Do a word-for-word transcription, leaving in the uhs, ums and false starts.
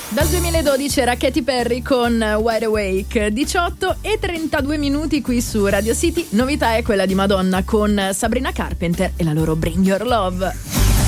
Dal duemiladodici era Katy Perry con Wide Awake. Diciotto e trentadue minuti qui su Radio City. Novità è quella di Madonna con Sabrina Carpenter e la loro Bring Your Love.